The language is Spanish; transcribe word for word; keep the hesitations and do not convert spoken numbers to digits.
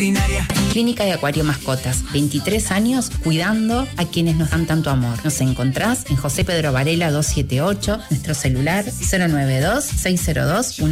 veterinaria. Clínica de Acuario Mascotas, veintitrés años cuidando a quienes nos dan tanto amor. Nos encontrás en José Pedro Varela doscientos setenta y ocho, nuestro celular cero nueve dos, seis cero dos, uno